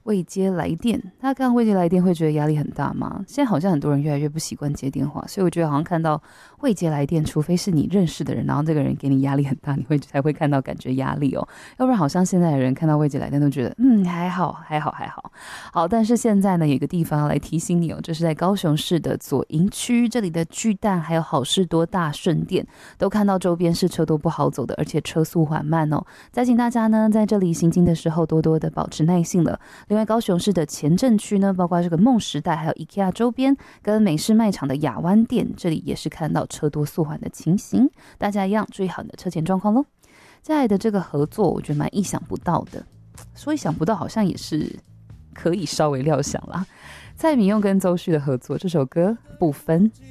未接来电，大家看到未接来电会觉得压力很大吗？现在好像很多人越来越不习惯接电话，所以我觉得好像看到未接来电，除非是你认识的人，然后这个人给你压力很大，才会看到感觉压力哦。要不然好像现在的人看到未接来电都觉得还好。好，但是现在呢有一个地方要来提醒你哦，这是在高雄市的左营区，这里的巨蛋还有好事多大顺店都看到周边是车多不好走的，而且车速缓慢哦。再请大家呢在这里行经的时候多多的保持耐性了。另外高雄市的前镇区呢，包括这个梦时代还有 IKEA 周边跟美式卖场的亚湾店，这里也是看到车多速缓的情形，大家一样注意好你的车前状况咯。接下来的这个合作我觉得蛮意想不到的，说意想不到好像也是可以稍微料想啦。蔡明用跟邹旭的合作，这首歌不分